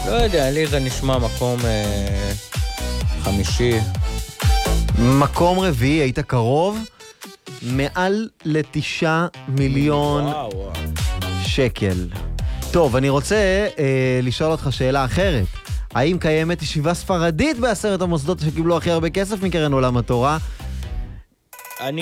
לא יודע, לי זה נשמע מקום חמישי. מקום רביעי, היית קרוב, מעל ל9 מיליון שקל. טוב, אני רוצה לשאול אותך שאלה אחרת. האם קיימת ישיבה ספרדית ב10 המוסדות שקיבלו הכי הרבה כסף מקרן עולם התורה? אני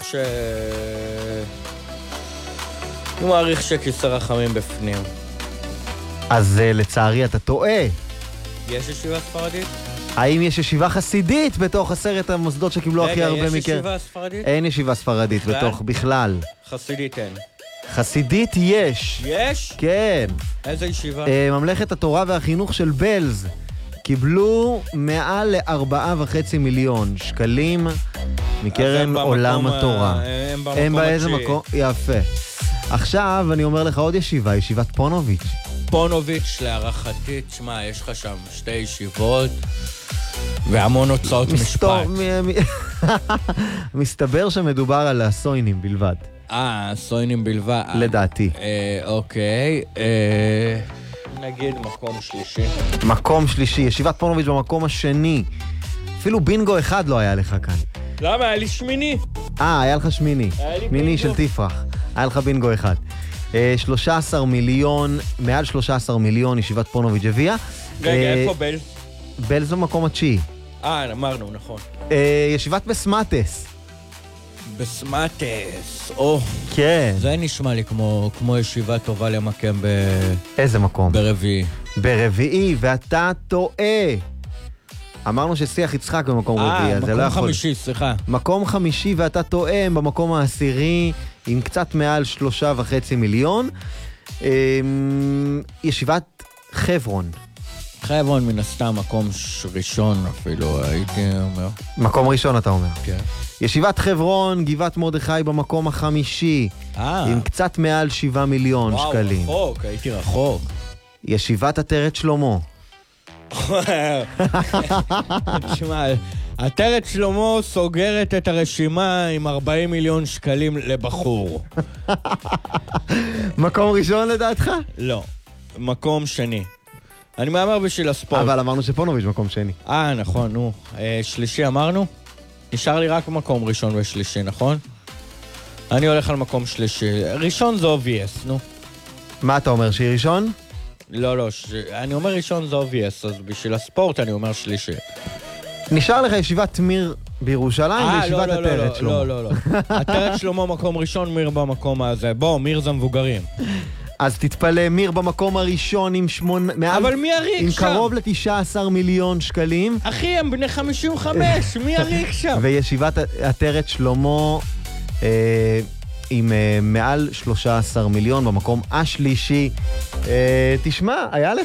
מעריך שכיסא רחמים בפנים. אז לצערי אתה טועה. יש ישיבה ספרדית? האם יש ישיבה חסידית בתוך 10 המוסדות שקיבלו הכי הרבה מקרן? רגע, יש ישיבה ספרדית? אין ישיבה ספרדית בתוך בכלל. חסידית אין. חסידית יש. יש? כן. איזה ישיבה? ממלכת התורה והחינוך של בלז קיבלו מעל ל4.5 מיליון שקלים מקרן עולם התורה. הם באיזה מקום? יפה. עכשיו אני אומר לך עוד ישיבה, ישיבת פונוביץ'. פונוביץ' להערכתי, תשמע, יש לך שם 2 ישיבות והמון הוצאות משפט. מסתבר שמדובר על הסוינים בלבד. סוינים בלבד. לדעתי. אוקיי. נגיד מקום שלישי. מקום שלישי, ישיבת פונוביץ' במקום השני. אפילו בינגו אחד לא היה לך כאן. למה? היה לי שמיני. היה לך שמיני. שמיני של תפרח. היה לך בינגו אחד. 13 מיליון, מעל 13 מיליון ישיבת פונוביץ' הביאה. רגע, איפה בלז? בלז במקום התשיעי. אמרנו, נכון. ישיבת בסמטס. בסמטס, כן. זה נשמע לי כמו ישיבה טובה למקם איזה מקום? ברביעי. ברביעי, ואתה טועה. אמרנו ששיח יצחק במקום רביעי, אז זה לא יכול. מקום חמישי, סליחה. מקום חמישי ואתה טועה במקום העשירי, עם קצת מעל 3.5 מיליון. ישיבת חברון. חברון מן הסתם מקום ראשון אפילו, הייתי אומר. מקום ראשון אתה אומר. כן. ישיבת חברון, גבעת מרדכי במקום החמישי, עם קצת מעל 7 מיליון שקלים. וואו, רחוק, הייתי רחוק. ישיבת עטרת שלמה. תשמע, עטרת שלמה סוגרת את הרשימה עם 40 מיליון שקלים לבחור. מקום ראשון לדעתך? לא, מקום שני. אני מאמר בשביל הספורט. אבל אמרנו שפונוביץ' מקום שני. נכון, נו. שלישי אמרנו? נשאר לי רק מקום ראשון ושלישי, נכון? אני הולך על מקום שלישי. ראשון זה obvious, נו. מה אתה אומר, שהיא ראשון? לא, אני אומר ראשון זה obvious, אז בשביל הספורט אני אומר שלישי. נשאר לך ישיבת מיר בירושלים וישיבת עטרת שלמה. לא. עטרת שלמה מקום ראשון, מיר במקום הזה. בוא, מיר זה מבוגרים. אז תתפלא, מיר במקום הראשון עם אבל מי יריק עם שם? קרוב ל-19 מיליון שקלים. אחי, הם בני 55, מי יריק שם? וישיבת עטרת שלמה עם מעל 13 מיליון במקום השלישי. תשמע,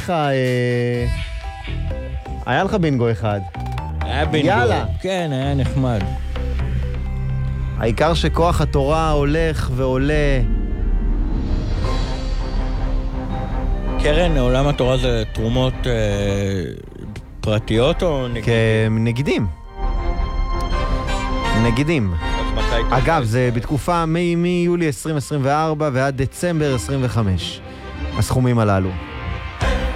היה לך בינגו אחד. היה בינגו. יאללה. כן, היה נחמד. העיקר שכוח התורה הולך ועולה. קרן, עולם התורה זה תרומות פרטיות או נגידים? כנגידים. נגידים. אגב, זה בתקופה מיולי 2024 ועד דצמבר 25. הסכומים הללו.